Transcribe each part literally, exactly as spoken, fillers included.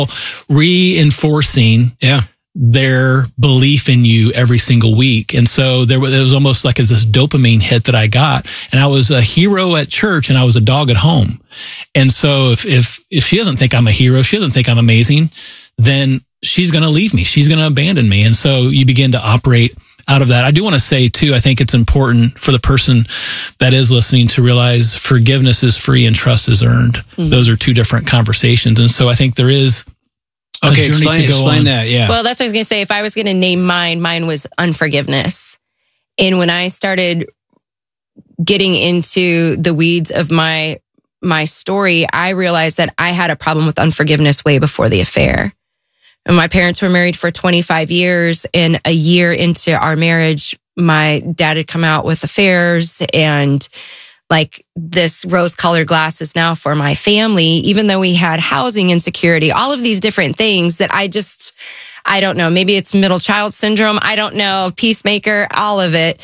reinforcing yeah. their belief in you every single week. And so there was, it was almost like this dopamine hit that I got. And I was a hero at church and I was a dog at home. And so if, if, if she doesn't think I'm a hero, she doesn't think I'm amazing, then she's going to leave me. She's going to abandon me. And so you begin to operate out of that. I do want to say too, I think it's important for the person that is listening to realize forgiveness is free and trust is earned. Mm-hmm. Those are two different conversations. And so I think there is a okay, journey explain, to go explain on. that. Yeah. Well, that's what I was going to say. If I was going to name mine, mine was unforgiveness. And when I started getting into the weeds of my my story, I realized that I had a problem with unforgiveness way before the affair. And my parents were married for twenty-five years, and a year into our marriage, my dad had come out with affairs, and like this rose-colored glasses now for my family, even though we had housing insecurity, all of these different things that I just, I don't know, maybe it's middle child syndrome, I don't know, peacemaker, all of it.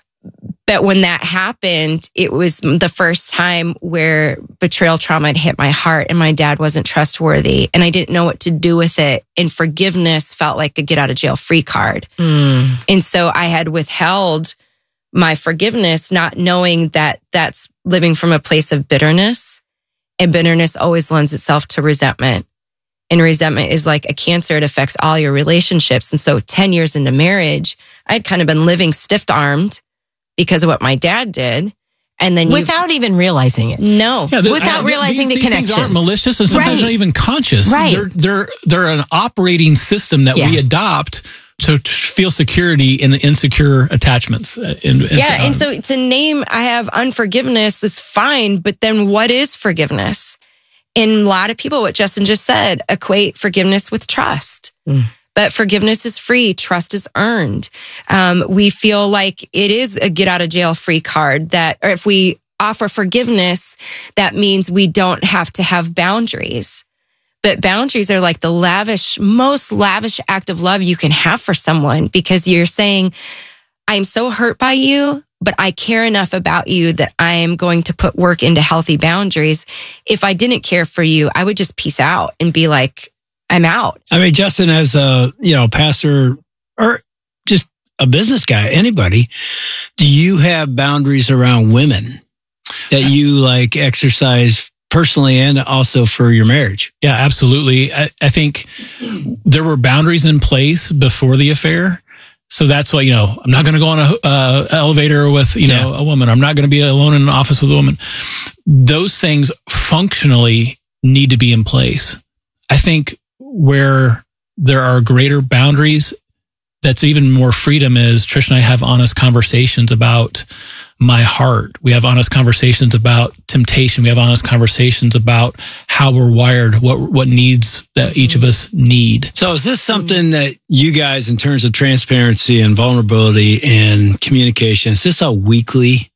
But when that happened, it was the first time where betrayal trauma had hit my heart and my dad wasn't trustworthy and I didn't know what to do with it. And forgiveness felt like a get out of jail free card. Mm. And so I had withheld my forgiveness, not knowing that that's living from a place of bitterness. And bitterness always lends itself to resentment. And resentment is like a cancer. It affects all your relationships. And so ten years into marriage, I'd kind of been living stiff-armed because of what my dad did. And then without even realizing it. No. Yeah, the, without I, realizing these, the these connection. Things aren't malicious and sometimes Right. not even conscious. Right. They're, they're, they're an operating system that Yeah. we adopt to feel security in insecure attachments. In, in, yeah. And so to name, I have unforgiveness is fine, but then what is forgiveness? And a lot of people, what Justin just said, equate forgiveness with trust. Mm. But forgiveness is free. Trust is earned. Um, we feel like it is a get out of jail free card that, or if we offer forgiveness, that means we don't have to have boundaries. But boundaries are like the lavish, most lavish act of love you can have for someone because you're saying, I'm so hurt by you, but I care enough about you that I am going to put work into healthy boundaries. If I didn't care for you, I would just peace out and be like, I'm out. I mean, Justin, as a, you know, pastor or just a business guy, anybody, do you have boundaries around women that you like exercise personally and also for your marriage? Yeah, absolutely. I, I think there were boundaries in place before the affair. So that's why, you know, I'm not going to go on a uh, elevator with, you know, yeah. a woman. I'm not going to be alone in an office with a woman. Those things functionally need to be in place. I think where there are greater boundaries, that's even more freedom is Trish and I have honest conversations about my heart. We have honest conversations about temptation. We have honest conversations about how we're wired, what what needs that each of us need. So is this something that you guys, in terms of transparency and vulnerability and communication, is this a weekly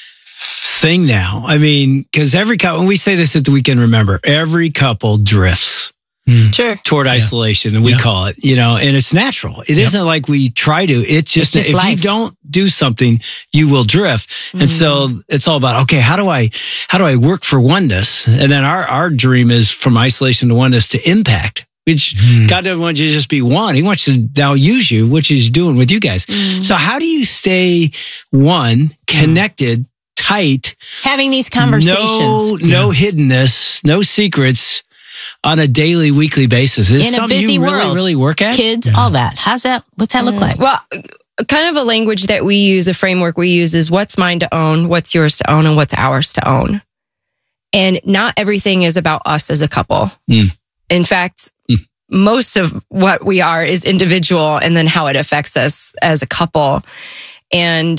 thing now? I mean, because every couple, when we say this at the Weekend Remember, every couple drifts. Mm. Sure. Toward isolation, yeah. and we yeah. call it, you know, and it's natural. It yep. isn't like we try to. It's just, it's just if life. You don't do something, you will drift. Mm. And so it's all about, okay, how do I, how do I work for oneness? And then our, our dream is from isolation to oneness to impact, which mm. God doesn't want you to just be one. He wants to now use you, which he's doing with you guys. Mm. So how do you stay one, connected, mm. tight? Having these conversations. No, yeah. no hiddenness, no secrets. On a daily, weekly basis. Is in a something busy you really, world, really work at? Kids, yeah. all that. How's that? What's that look like? Well, kind of a language that we use, a framework we use is what's mine to own, what's yours to own, and what's ours to own. And not everything is about us as a couple. Mm. In fact, mm. most of what we are is individual and then how it affects us as a couple. And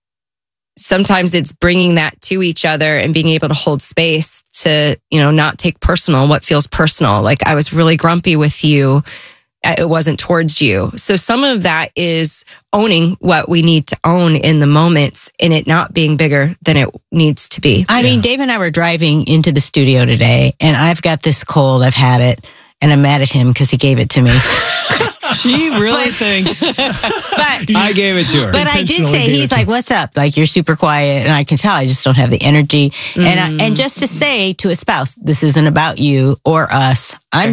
sometimes it's bringing that to each other and being able to hold space to, you know, not take personal what feels personal. Like I was really grumpy with you. It wasn't towards you. So some of that is owning what we need to own in the moments and it not being bigger than it needs to be. I yeah. mean, Dave and I were driving into the studio today and I've got this cold. I've had it and I'm mad at him because he gave it to me. She really but, thinks but, I gave it to her. But I did say, he's like, what's up? Like, you're super quiet. And I can tell I just don't have the energy. Mm. And I, and just to say to a spouse, this isn't about you or us. I'm